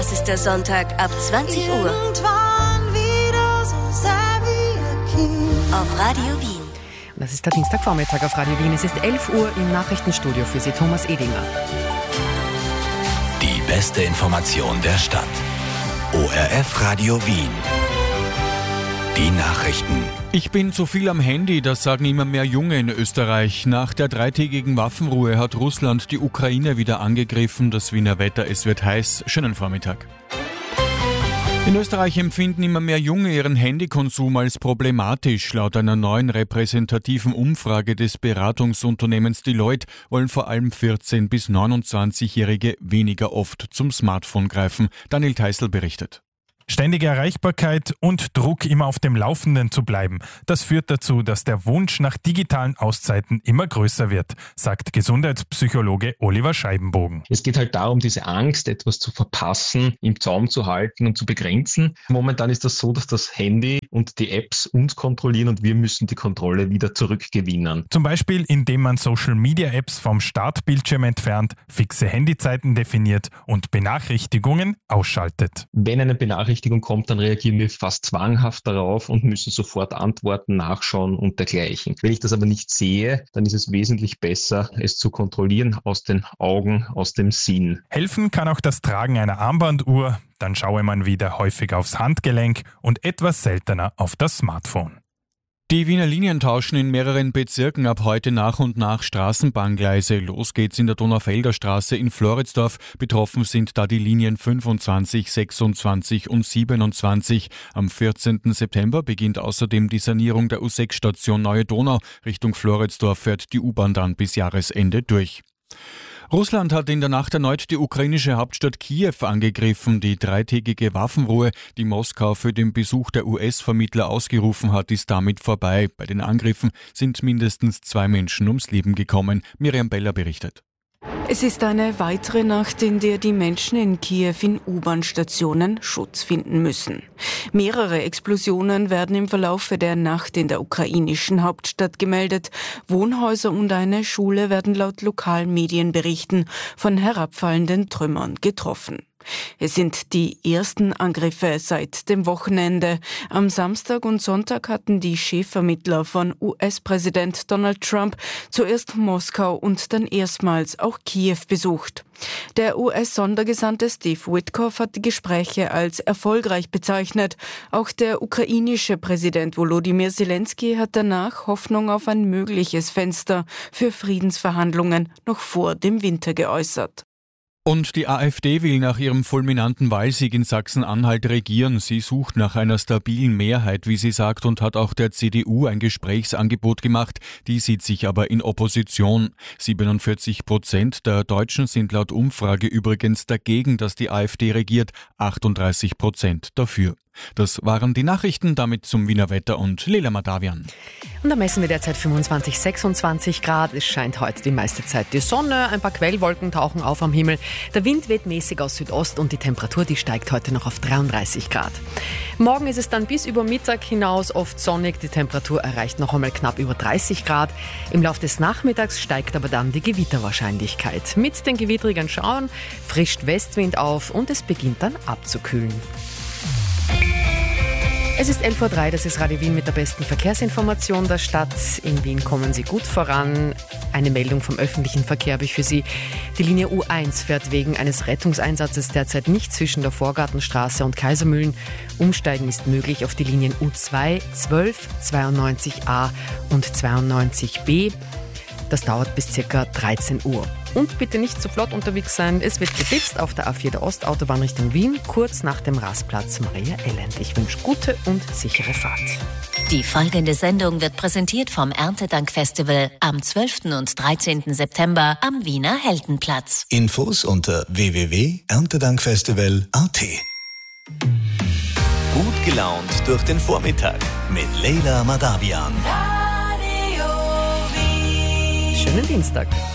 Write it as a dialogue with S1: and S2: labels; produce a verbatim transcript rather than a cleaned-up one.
S1: Das ist der Sonntag ab zwanzig Uhr.
S2: Wieder so sehr wie ein Kind.
S1: Auf Radio Wien.
S3: Das ist der Dienstagvormittag auf Radio Wien. Es ist elf Uhr im Nachrichtenstudio für Sie, Thomas Edinger.
S4: Die beste Information der Stadt. O R F Radio Wien. Die Nachrichten.
S5: Ich bin zu viel am Handy, das sagen immer mehr Junge in Österreich. Nach der dreitägigen Waffenruhe hat Russland die Ukraine wieder angegriffen. Das Wiener Wetter, es wird heiß. Schönen Vormittag. In Österreich empfinden immer mehr Junge ihren Handykonsum als problematisch. Laut einer neuen repräsentativen Umfrage des Beratungsunternehmens Deloitte wollen vor allem vierzehn- bis neunundzwanzigjährige weniger oft zum Smartphone greifen. Daniel Theißl berichtet.
S6: Ständige Erreichbarkeit und Druck, immer auf dem Laufenden zu bleiben. Das führt dazu, dass der Wunsch nach digitalen Auszeiten immer größer wird, sagt Gesundheitspsychologe Oliver Scheibenbogen.
S7: Es geht halt darum, diese Angst, etwas zu verpassen, im Zaum zu halten und zu begrenzen. Momentan ist das so, dass das Handy und die Apps uns kontrollieren und wir müssen die Kontrolle wieder zurückgewinnen.
S6: Zum Beispiel, indem man Social-Media-Apps vom Startbildschirm entfernt, fixe Handyzeiten definiert und Benachrichtigungen ausschaltet.
S7: Wenn eine Benachrichtigung kommt, dann reagieren wir fast zwanghaft darauf und müssen sofort antworten, nachschauen und dergleichen. Wenn ich das aber nicht sehe, dann ist es wesentlich besser, es zu kontrollieren aus den Augen, aus dem Sinn.
S6: Helfen kann auch das Tragen einer Armbanduhr, dann schaue man wieder häufig aufs Handgelenk und etwas seltener auf das Smartphone.
S5: Die Wiener Linien tauschen in mehreren Bezirken ab heute nach und nach Straßenbahngleise. Los geht's in der Donaufelder Straße in Floridsdorf. Betroffen sind da die Linien fünfundzwanzig, sechsundzwanzig und siebenundzwanzig. Am vierzehnten September beginnt außerdem die Sanierung der U sechs Station Neue Donau. Richtung Floridsdorf fährt die U-Bahn dann bis Jahresende durch. Russland hat in der Nacht erneut die ukrainische Hauptstadt Kiew angegriffen. Die dreitägige Waffenruhe, die Moskau für den Besuch der U S-Vermittler ausgerufen hat, ist damit vorbei. Bei den Angriffen sind mindestens zwei Menschen ums Leben gekommen. Miriam Beller berichtet.
S8: Es ist eine weitere Nacht, in der die Menschen in Kiew in U-Bahn-Stationen Schutz finden müssen. Mehrere Explosionen werden im Verlauf der Nacht in der ukrainischen Hauptstadt gemeldet. Wohnhäuser und eine Schule werden laut lokalen Medienberichten von herabfallenden Trümmern getroffen. Es sind die ersten Angriffe seit dem Wochenende. Am Samstag und Sonntag hatten die Chefvermittler von U S-Präsident Donald Trump zuerst Moskau und dann erstmals auch Kiew besucht. Der U S-Sondergesandte Steve Witkoff hat die Gespräche als erfolgreich bezeichnet. Auch der ukrainische Präsident Volodymyr Zelensky hat danach Hoffnung auf ein mögliches Fenster für Friedensverhandlungen noch vor dem Winter geäußert.
S5: Und die AfD will nach ihrem fulminanten Wahlsieg in Sachsen-Anhalt regieren. Sie sucht nach einer stabilen Mehrheit, wie sie sagt, und hat auch der C D U ein Gesprächsangebot gemacht. Die sieht sich aber in Opposition. siebenundvierzig Prozent der Deutschen sind laut Umfrage übrigens dagegen, dass die AfD regiert, achtunddreißig Prozent dafür. Das waren die Nachrichten, damit zum Wiener Wetter und Lela Madavian.
S3: Und da messen wir derzeit fünfundzwanzig, sechsundzwanzig Grad. Es scheint heute die meiste Zeit die Sonne. Ein paar Quellwolken tauchen auf am Himmel. Der Wind weht mäßig aus Südost und die Temperatur, die steigt heute noch auf dreiunddreißig Grad. Morgen ist es dann bis über Mittag hinaus oft sonnig. Die Temperatur erreicht noch einmal knapp über dreißig Grad. Im Laufe des Nachmittags steigt aber dann die Gewitterwahrscheinlichkeit. Mit den gewittrigen Schauern frischt Westwind auf und es beginnt dann abzukühlen. Es ist elf Uhr drei, das ist Radio Wien mit der besten Verkehrsinformation der Stadt. In Wien kommen Sie gut voran. Eine Meldung vom öffentlichen Verkehr habe ich für Sie. Die Linie U eins fährt wegen eines Rettungseinsatzes derzeit nicht zwischen der Vorgartenstraße und Kaisermühlen. Umsteigen ist möglich auf die Linien U zwei, zwölf, zweiundneunzig a und zweiundneunzig b. Das dauert bis ca. dreizehn Uhr. Und bitte nicht zu flott unterwegs sein. Es wird geblitzt auf der A vier der Ostautobahn Richtung Wien, kurz nach dem Rastplatz Maria Elend. Ich wünsche gute und sichere Fahrt.
S1: Die folgende Sendung wird präsentiert vom Erntedankfestival am zwölften und dreizehnten September am Wiener Heldenplatz.
S4: Infos unter w w w punkt erntedankfestival punkt a t. Gut gelaunt durch den Vormittag mit Lela Madavian.
S3: Schönen Dienstag.